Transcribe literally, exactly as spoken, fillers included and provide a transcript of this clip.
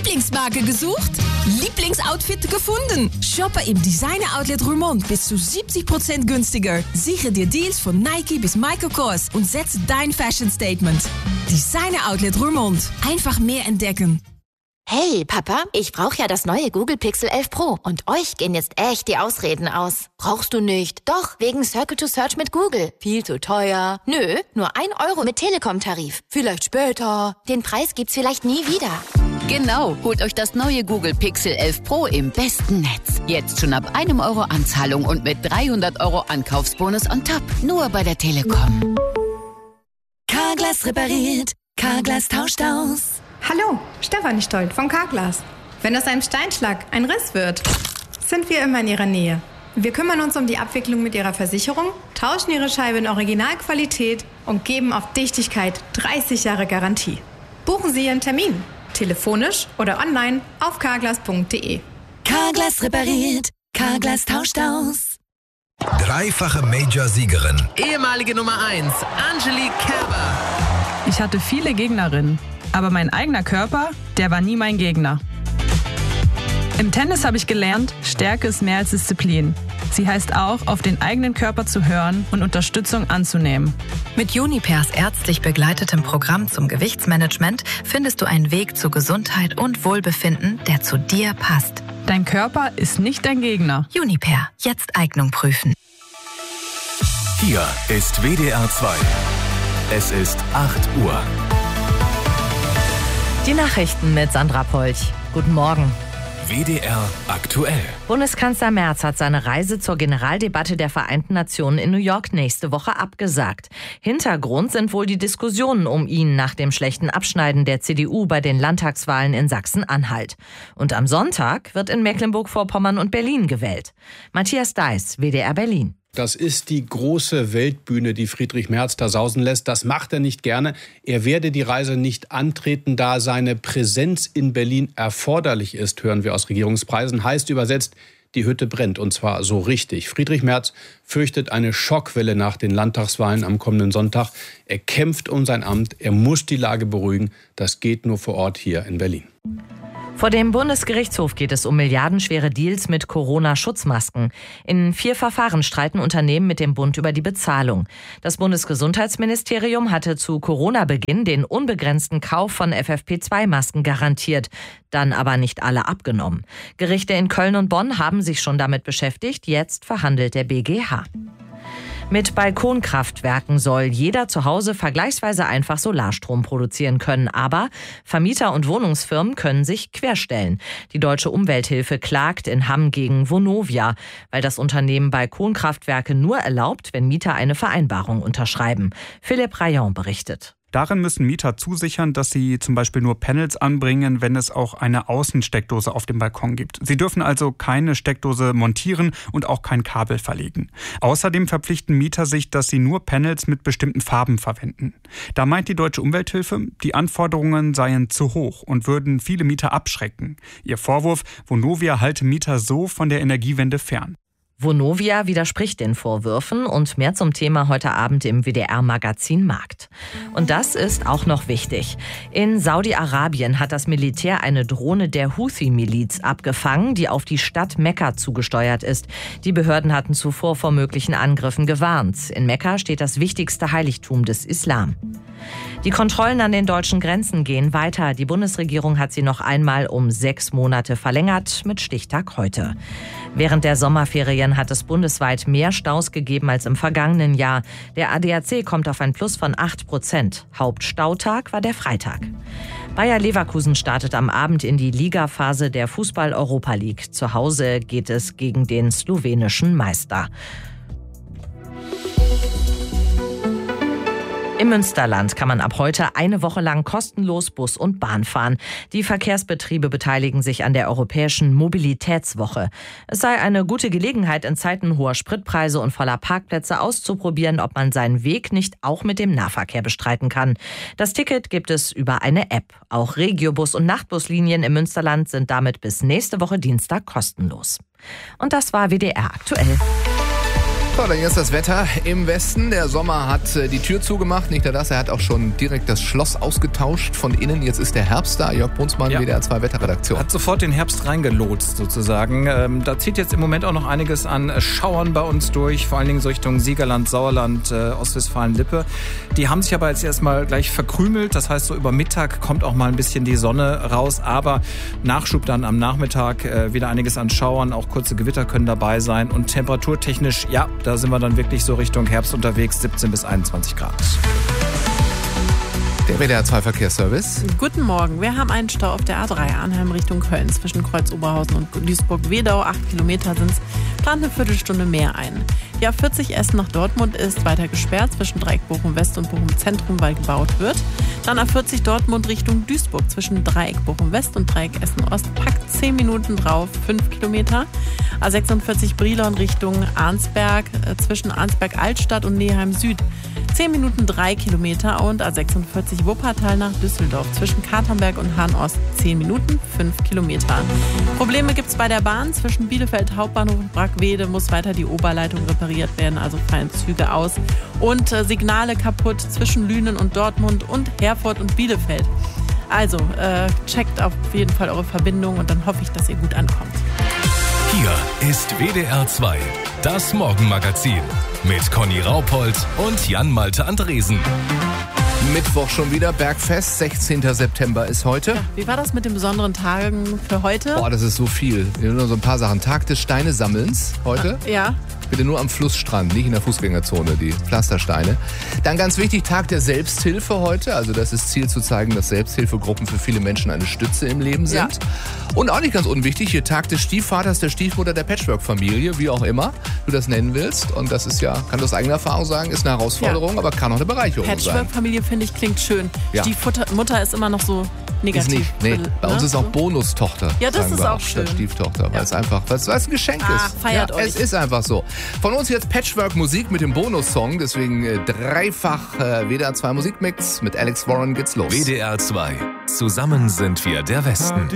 Lieblingsmarke gesucht? Lieblingsoutfit gefunden? Shoppe im Designer Outlet Roermond bis zu siebzig Prozent günstiger. Sichere dir Deals von Nike bis Michael Kors und setze dein Fashion Statement. Designer Outlet Roermond. Einfach mehr entdecken. Hey, Papa, ich brauche ja das neue Google Pixel elf Pro und euch gehen jetzt echt die Ausreden aus. Brauchst du nicht? Doch, wegen Circle to Search mit Google. Viel zu teuer. Nö, nur ein Euro mit Telekom-Tarif. Vielleicht später. Den Preis gibt's vielleicht nie wieder. Genau, holt euch das neue Google Pixel elf Pro im besten Netz. Jetzt schon ab einem Euro Anzahlung und mit dreihundert Euro Ankaufsbonus on top. Nur bei der Telekom. Carglass repariert, Carglass tauscht aus. Hallo, Stefanie Stolt von Carglass. Wenn aus einem Steinschlag ein Riss wird, sind wir immer in Ihrer Nähe. Wir kümmern uns um die Abwicklung mit Ihrer Versicherung, tauschen Ihre Scheibe in Originalqualität und geben auf Dichtigkeit dreißig Jahre Garantie. Buchen Sie Ihren Termin, telefonisch oder online auf carglass punkt de. Carglass repariert, Carglass tauscht aus. Dreifache Major-Siegerin. Ehemalige Nummer eins, Angelique Kerber. Ich hatte viele Gegnerinnen, aber mein eigener Körper, der war nie mein Gegner. Im Tennis habe ich gelernt, Stärke ist mehr als Disziplin. Sie heißt auch, auf den eigenen Körper zu hören und Unterstützung anzunehmen. Mit Junipers ärztlich begleitetem Programm zum Gewichtsmanagement findest du einen Weg zu Gesundheit und Wohlbefinden, der zu dir passt. Dein Körper ist nicht dein Gegner. Juniper, jetzt Eignung prüfen. Hier ist W D R zwei. Es ist acht Uhr. Die Nachrichten mit Sandra Polch. Guten Morgen. W D R aktuell. Bundeskanzler Merz hat seine Reise zur Generaldebatte der Vereinten Nationen in New York nächste Woche abgesagt. Hintergrund sind wohl die Diskussionen um ihn nach dem schlechten Abschneiden der C D U bei den Landtagswahlen in Sachsen-Anhalt. Und am Sonntag wird in Mecklenburg-Vorpommern und Berlin gewählt. Matthias Deiß, W D R Berlin. Das ist die große Weltbühne, die Friedrich Merz da sausen lässt. Das macht er nicht gerne. Er werde die Reise nicht antreten, da seine Präsenz in Berlin erforderlich ist, hören wir aus Regierungskreisen. Heißt übersetzt, die Hütte brennt, und zwar so richtig. Friedrich Merz fürchtet eine Schockwelle nach den Landtagswahlen am kommenden Sonntag. Er kämpft um sein Amt. Er muss die Lage beruhigen. Das geht nur vor Ort hier in Berlin. Vor dem Bundesgerichtshof geht es um milliardenschwere Deals mit Corona-Schutzmasken. In vier Verfahren streiten Unternehmen mit dem Bund über die Bezahlung. Das Bundesgesundheitsministerium hatte zu Corona-Beginn den unbegrenzten Kauf von F F P zwei Masken garantiert, dann aber nicht alle abgenommen. Gerichte in Köln und Bonn haben sich schon damit beschäftigt. Jetzt verhandelt der B G H. Mit Balkonkraftwerken soll jeder zu Hause vergleichsweise einfach Solarstrom produzieren können. Aber Vermieter und Wohnungsfirmen können sich querstellen. Die Deutsche Umwelthilfe klagt in Hamm gegen Vonovia, weil das Unternehmen Balkonkraftwerke nur erlaubt, wenn Mieter eine Vereinbarung unterschreiben. Philipp Rayon berichtet. Darin müssen Mieter zusichern, dass sie zum Beispiel nur Panels anbringen, wenn es auch eine Außensteckdose auf dem Balkon gibt. Sie dürfen also keine Steckdose montieren und auch kein Kabel verlegen. Außerdem verpflichten Mieter sich, dass sie nur Panels mit bestimmten Farben verwenden. Da meint die Deutsche Umwelthilfe, die Anforderungen seien zu hoch und würden viele Mieter abschrecken. Ihr Vorwurf, Vonovia halte Mieter so von der Energiewende fern. Vonovia widerspricht den Vorwürfen und mehr zum Thema heute Abend im W D R-Magazin Markt. Und das ist auch noch wichtig. In Saudi-Arabien hat das Militär eine Drohne der Houthi-Miliz abgefangen, die auf die Stadt Mekka zugesteuert ist. Die Behörden hatten zuvor vor möglichen Angriffen gewarnt. In Mekka steht das wichtigste Heiligtum des Islam. Die Kontrollen an den deutschen Grenzen gehen weiter. Die Bundesregierung hat sie noch einmal um sechs Monate verlängert, mit Stichtag heute. Während der Sommerferien hat es bundesweit mehr Staus gegeben als im vergangenen Jahr. Der A D A C kommt auf ein Plus von acht Prozent. Hauptstautag war der Freitag. Bayer Leverkusen startet am Abend in die Ligaphase der Fußball-Europa League. Zu Hause geht es gegen den slowenischen Meister. Im Münsterland kann man ab heute eine Woche lang kostenlos Bus und Bahn fahren. Die Verkehrsbetriebe beteiligen sich an der Europäischen Mobilitätswoche. Es sei eine gute Gelegenheit, in Zeiten hoher Spritpreise und voller Parkplätze auszuprobieren, ob man seinen Weg nicht auch mit dem Nahverkehr bestreiten kann. Das Ticket gibt es über eine App. Auch Regiobus- und Nachtbuslinien im Münsterland sind damit bis nächste Woche Dienstag kostenlos. Und das war W D R aktuell. So, dann jetzt das Wetter im Westen. Der Sommer hat die Tür zugemacht. Nicht nur das, er hat auch schon direkt das Schloss ausgetauscht von innen. Jetzt ist der Herbst da. Jörg Brunsmann, ja. W D R zwei Wetterredaktion. Hat sofort den Herbst reingelotst sozusagen. Ähm, da zieht jetzt im Moment auch noch einiges an Schauern bei uns durch. Vor allen Dingen so Richtung Siegerland, Sauerland, äh, Ostwestfalen-Lippe. Die haben sich aber jetzt erstmal gleich verkrümelt. Das heißt, so über Mittag kommt auch mal ein bisschen die Sonne raus. Aber Nachschub dann am Nachmittag. Äh, wieder einiges an Schauern. Auch kurze Gewitter können dabei sein. Und temperaturtechnisch, ja, da sind wir dann wirklich so Richtung Herbst unterwegs, siebzehn bis einundzwanzig Grad. Der W D R zwei Verkehrsservice. Guten Morgen. Wir haben einen Stau auf der A drei Arnheim Richtung Köln zwischen Kreuz Oberhausen und Duisburg-Wedau. Acht Kilometer sind es. Plant eine Viertelstunde mehr ein. Die A vierzig Essen nach Dortmund ist weiter gesperrt zwischen Dreieck Bochum West und Bochum Zentrum, weil gebaut wird. Dann A vierzig Dortmund Richtung Duisburg zwischen Dreieck Bochum West und Dreieck Essen Ost. Packt zehn Minuten drauf, fünf Kilometer. A sechsundvierzig Brilon Richtung Arnsberg äh, zwischen Arnsberg Altstadt und Neheim Süd. zehn Minuten drei Kilometer und A sechsundvierzig Wuppertal nach Düsseldorf zwischen Katernberg und Hahn Ost zehn Minuten, fünf Kilometer. Probleme gibt es bei der Bahn zwischen Bielefeld Hauptbahnhof und Brackwede, muss weiter die Oberleitung repariert werden, also fallen Züge aus. Und äh, Signale kaputt zwischen Lünen und Dortmund und Herford und Bielefeld. Also äh, checkt auf jeden Fall eure Verbindung und dann hoffe ich, dass ihr gut ankommt. Hier ist W D R zwei, das Morgenmagazin mit Conny Raupold und Jan-Malte Andresen. Mittwoch schon wieder, Bergfest, sechzehnten September ist heute. Ja, wie war das mit den besonderen Tagen für heute? Boah, das ist so viel. Nur so ein paar Sachen. Tag des Steinesammelns heute. Ah, ja. Bitte nur am Flussstrand, nicht in der Fußgängerzone, die Pflastersteine. Dann ganz wichtig, Tag der Selbsthilfe heute. Also das ist Ziel zu zeigen, dass Selbsthilfegruppen für viele Menschen eine Stütze im Leben sind. Ja. Und auch nicht ganz unwichtig, hier Tag des Stiefvaters, der Stiefmutter, der Patchwork-Familie, wie auch immer du das nennen willst. Und das ist ja, kann du aus eigener Erfahrung sagen, ist eine Herausforderung, ja. aber kann auch eine Bereicherung sein. Patchwork-Familie, finde ich, klingt schön. Ja. Stiefmutter ist immer noch so negativ. Ist nicht, nee. Bei uns ne? ist auch Bonustochter. Ja, das ist auch schön. Stieftochter, weil ja. es einfach, weil es ein Geschenk Ach, ist. Feiert ja, euch. Es ist einfach so. Von uns jetzt Patchwork-Musik mit dem Bonussong, deswegen äh, dreifach äh, W D R zwei Musikmix. Mit Alex Warren geht's los. W D R zwei. Zusammen sind wir der Westen.